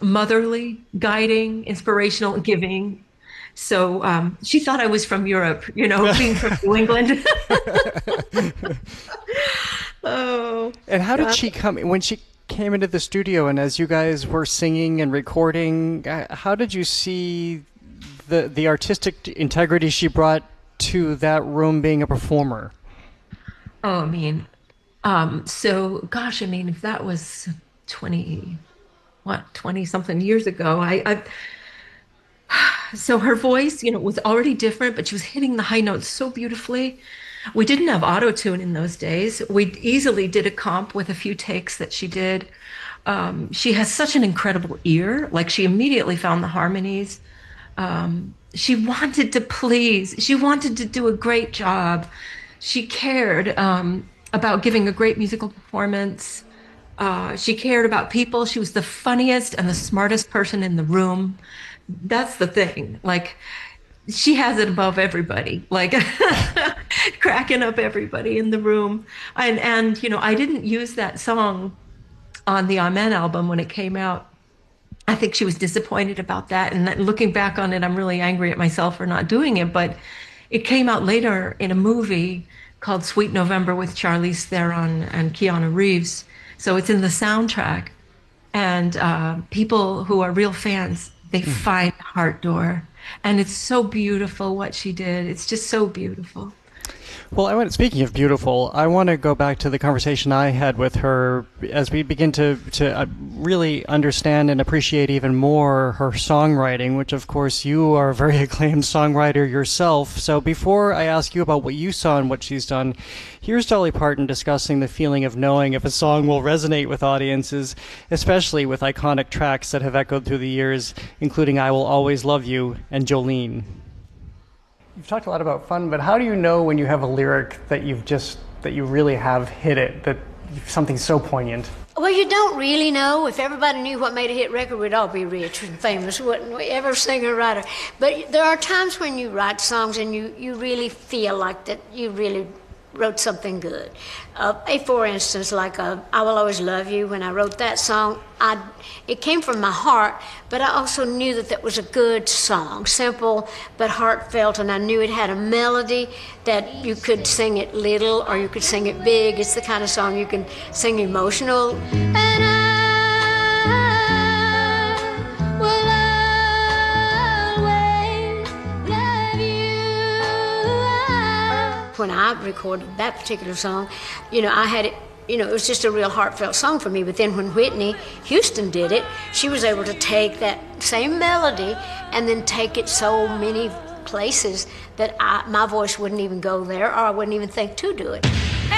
motherly, guiding, inspirational, giving. So she thought I was from Europe, being from New England. Oh, And how did God. she come when she came into the studio and as you guys were singing and recording, how did you see the artistic integrity she brought to that room being a performer? Oh, I mean, so gosh, I mean, if that was 20, what, 20 something years ago, so her voice, was already different, but she was hitting the high notes so beautifully. We didn't have auto tune in those days. We easily did a comp with a few takes that she did. She has such an incredible ear. Like she immediately found the harmonies. She wanted to please. She wanted to do a great job. She cared about giving a great musical performance. She cared about people. She was the funniest and the smartest person in the room. That's the thing. Like, she has it above everybody, like cracking up everybody in the room. And I didn't use that song on the Amen album when it came out. I think she was disappointed about that. And looking back on it, I'm really angry at myself for not doing it. But it came out later in a movie called Sweet November with Charlize Theron and Keanu Reeves. So it's in the soundtrack. And people who are real fans, they find Heart Door. And it's so beautiful what she did. It's just so beautiful. Well, speaking of beautiful, I want to go back to the conversation I had with her as we begin to really understand and appreciate even more her songwriting, which of course you are a very acclaimed songwriter yourself. So before I ask you about what you saw and what she's done, here's Dolly Parton discussing the feeling of knowing if a song will resonate with audiences, especially with iconic tracks that have echoed through the years, including I Will Always Love You and Jolene. You've talked a lot about fun, but how do you know when you have a lyric that you really have hit it, that something so poignant? Well, you don't really know. If everybody knew what made a hit record, we'd all be rich and famous, wouldn't we? Every singer, writer. But there are times when you write songs and you really feel like that you really wrote something good. For instance, like I Will Always Love You, when I wrote that song, it came from my heart, but I also knew that was a good song, simple but heartfelt, and I knew it had a melody that you could sing it little or you could sing it big. It's the kind of song you can sing emotional. When I recorded that particular song, I had it, it was just a real heartfelt song for me. But then when Whitney Houston did it, she was able to take that same melody and then take it so many places that my voice wouldn't even go there, or I wouldn't even think to do it.